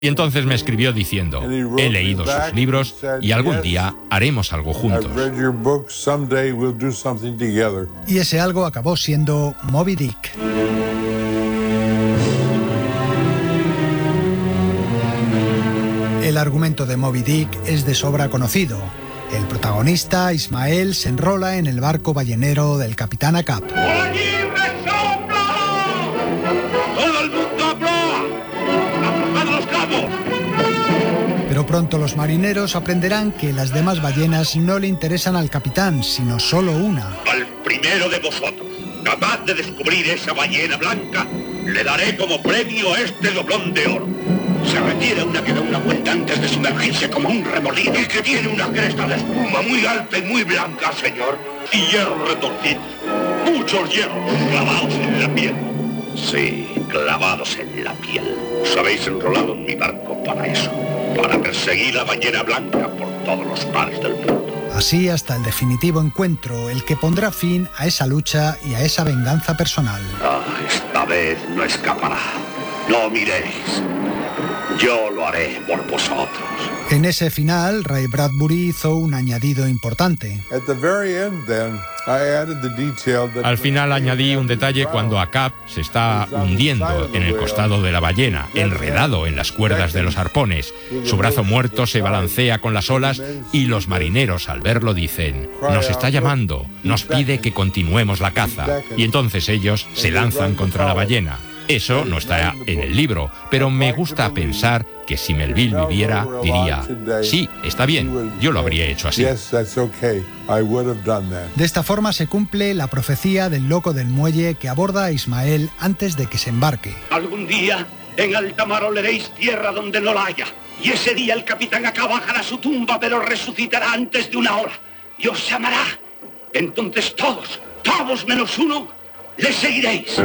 Y entonces me escribió diciendo: he leído sus libros y algún día haremos algo juntos. Y ese algo acabó siendo Moby Dick. El argumento de Moby Dick es de sobra conocido. El protagonista, Ismael, se enrola en el barco ballenero del capitán Ahab. Pero pronto los marineros aprenderán que las demás ballenas no le interesan al capitán, sino solo una. Al primero de vosotros, capaz de descubrir esa ballena blanca, le daré como premio este doblón de oro. Se refiere a una que da una vuelta antes de sumergirse como un remolino y que tiene una cresta de espuma muy alta y muy blanca, señor. Y hierros retorcidos, muchos hierros clavados en la piel. Sí, clavados en la piel. Os habéis enrolado en mi barco para eso, para perseguir la ballena blanca por todos los mares del mundo. Así hasta el definitivo encuentro, el que pondrá fin a esa lucha y a esa venganza personal. Esta vez no escapará. No miréis. Yo lo haré por vosotros. En ese final, Ray Bradbury hizo un añadido importante. Al final añadí un detalle cuando Ahab se está hundiendo en el costado de la ballena, enredado en las cuerdas de los arpones. Su brazo muerto se balancea con las olas y los marineros al verlo dicen: nos está llamando, nos pide que continuemos la caza. Y entonces ellos se lanzan contra la ballena. Eso no está en el libro, pero me gusta pensar que si Melville viviera, diría: sí, está bien, yo lo habría hecho así. De esta forma se cumple la profecía del loco del muelle que aborda a Ismael antes de que se embarque. Algún día en alta mar oleréis tierra donde no la haya, y ese día el capitán Ahab bajará a su tumba, pero resucitará antes de una hora y os llamará. Entonces todos menos uno, le seguiréis.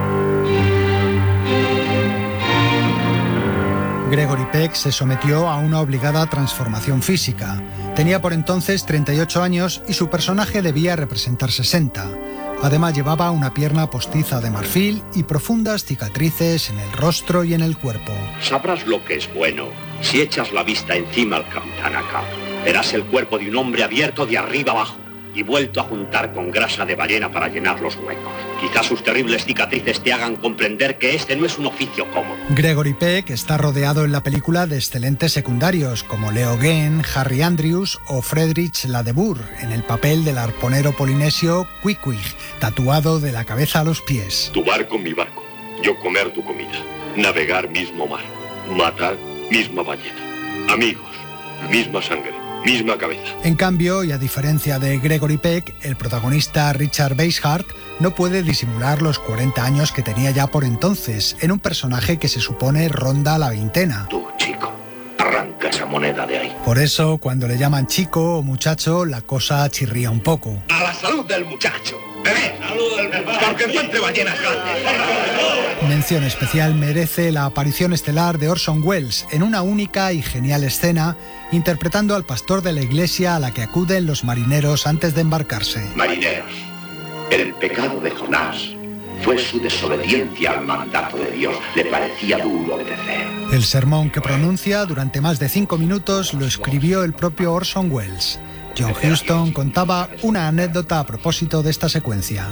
Gregory Peck se sometió a una obligada transformación física. Tenía por entonces 38 años y su personaje debía representar 60. Además llevaba una pierna postiza de marfil y profundas cicatrices en el rostro y en el cuerpo. Sabrás lo que es bueno si echas la vista encima al capitán Ahab. Verás el cuerpo de un hombre abierto de arriba abajo y vuelto a juntar con grasa de ballena para llenar los huecos. Quizás sus terribles cicatrices te hagan comprender que este no es un oficio cómodo. Gregory Peck está rodeado en la película de excelentes secundarios como Leo Genn, Harry Andrews o Friedrich Ladebour en el papel del arponero polinesio Queequeg, tatuado de la cabeza a los pies. Tu barco, mi barco. Yo comer tu comida. Navegar mismo mar. Matar misma ballena. Amigos, misma sangre. Misma cabeza. En cambio, y a diferencia de Gregory Peck, el protagonista Richard Basehart no puede disimular los 40 años que tenía ya por entonces, en un personaje que se supone ronda la veintena. Tú, chico, arranca esa moneda de ahí. Por eso, cuando le llaman chico o muchacho, la cosa chirría un poco. A la salud del muchacho. ¡Bebé! ¡Salud del muchacho! Porque encuentre ballenas grandes. Mención especial merece la aparición estelar de Orson Welles en una única y genial escena, interpretando al pastor de la iglesia a la que acuden los marineros antes de embarcarse. Marineros, el pecado de Jonás fue su desobediencia al mandato de Dios. Le parecía duro obedecer. El sermón que pronuncia durante más de 5 minutos lo escribió el propio Orson Welles. John Huston contaba una anécdota a propósito de esta secuencia.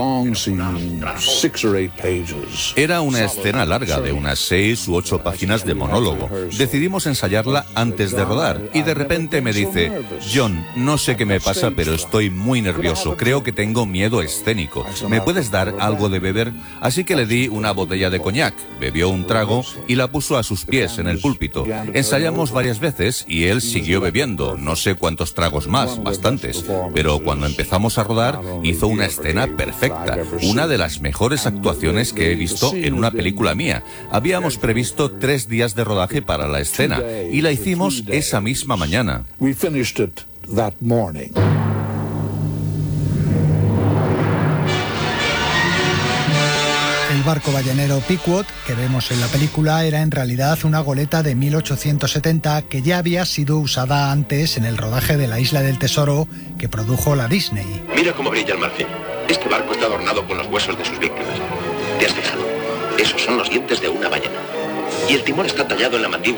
Era una escena larga de unas 6 u 8 páginas de monólogo. Decidimos ensayarla antes de rodar y de repente me dice: John, no sé qué me pasa, pero estoy muy nervioso. Creo que tengo miedo escénico. ¿Me puedes dar algo de beber? Así que le di una botella de coñac. Bebió un trago y la puso a sus pies en el púlpito. Ensayamos varias veces y él siguió bebiendo. No sé cuántos tragos más, bastantes, pero cuando empezamos a rodar hizo una escena perfecta, una de las mejores actuaciones que he visto en una película mía. Habíamos previsto 3 días de rodaje para la escena y la hicimos esa misma mañana. El barco ballenero Pequod, que vemos en la película, era en realidad una goleta de 1870 que ya había sido usada antes en el rodaje de La Isla del Tesoro que produjo la Disney. Mira cómo brilla el marfil. Este barco está adornado con los huesos de sus víctimas. ¿Te has fijado? Esos son los dientes de una ballena. Y el timón está tallado en la mandíbula.